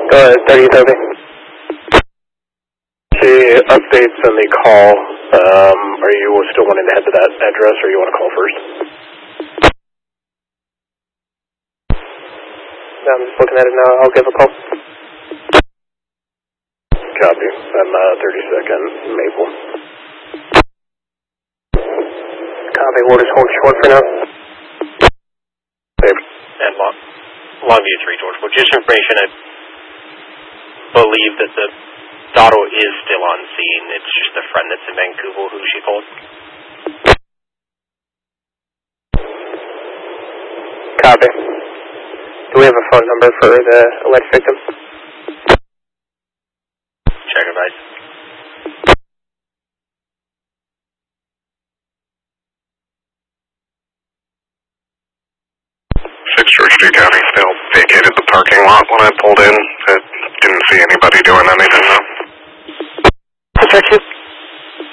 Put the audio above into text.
Go ahead, 3030. The updates on the call, are you still wanting to head to that address, or you want to call first? I'm just looking at it now. I'll give a call. Copy. I'm 32nd Maple. Copy. We'll just hold short for now. And Longview 3, George. Well, just information, I believe that the Dotto is still on scene. It's just a friend that's in Vancouver who she called. Copy. Do we have a phone number for the alleged victim? Check advice. 6 George D County still vacated the parking lot when I pulled in. I didn't see anybody doing anything though.